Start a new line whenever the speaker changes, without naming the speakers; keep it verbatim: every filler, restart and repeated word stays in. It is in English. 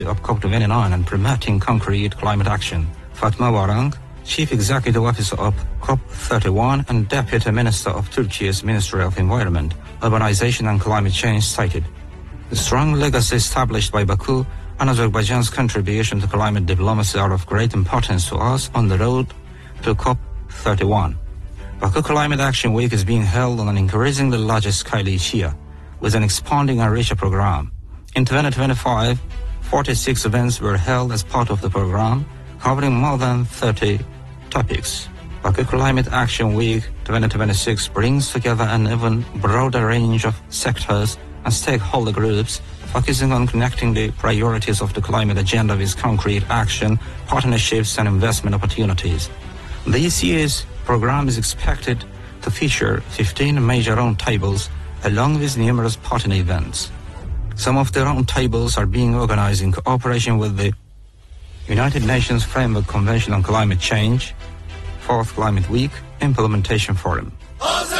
of COP twenty-nine and promoting concrete climate action. Fatma Warang, Chief Executive Officer of COP thirty-one and Deputy Minister of Turkey's Ministry of Environment, Urbanization and Climate Change, cited the strong legacy established by Baku and Azerbaijan's contribution to climate diplomacy are of great importance to us on the road to COP thirty-one. Baku Climate Action Week is being held on an increasingly larger scale each year, with an expanding and richer program. In twenty twenty-five, forty-six events were held as part of the program, covering more than thirty topics. Baku Climate Action Week twenty twenty-six brings together an even broader range of sectors and stakeholder groups, focusing on connecting the priorities of the climate agenda with concrete action, partnerships and investment opportunities. This year's program is expected to feature fifteen major roundtables along with numerous partner events. Some of the roundtables are being organized in cooperation with the United Nations Framework Convention on Climate Change, Fourth Climate Week Implementation Forum.